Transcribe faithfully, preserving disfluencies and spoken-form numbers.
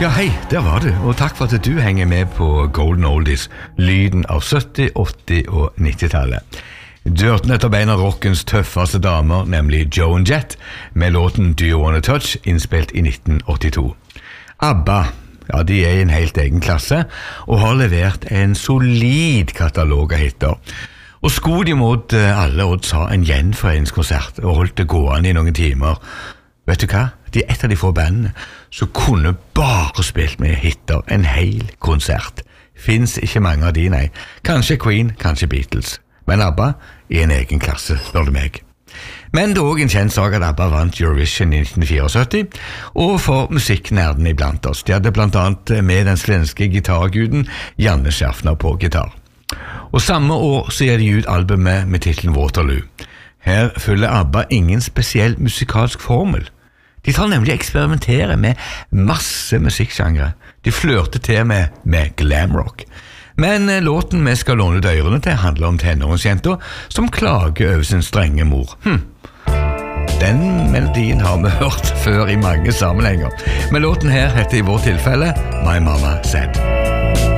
Ja, hei, der var du, og takk for at du henger med på Golden Oldies, lyden av sytti-, åtti- og nitti-tallet. Du hørte nettopp en av rockens tøffeste damer, nemlig Joan Jett, med låten Do You Wanna Touch, innspilt i nitten åttito. ABBA, ja, de er i en helt egen klasse, og har levert en solid katalog av hitter. Og skulle de mot alle odds ha en gjenforeningskonsert, og holdt det gående i noen timer. Vet du hva? De er et av de få bandene som kunne bare spilt med hitter en hel konsert. Finns ikke mange av de, nei. Kanskje Queen, kanskje Beatles. Men ABBA i en egen klasse, spør du meg. Men det er også en kjent sak at ABBA vant Eurovision i nitten syttifire, og for musikknerdene iblant oss. De hadde blant annet med den svenske gitarguden Janne Schaffner på gitar. Og samme år så gir de ut albumet med titlen Waterloo. Her følger ABBA ingen spesiell musikalsk formel. De tar nemlig eksperimentere med masse musikksjangre. De flørter til med, med glamrock. Men låten vi skal låne dørene til handler om tenåringsjenter som klager over sin strenge mor. Hm. Den melodien har vi hørt før i mange sammenhenger. Men låten her heter i vårt tilfelle My Mama Said.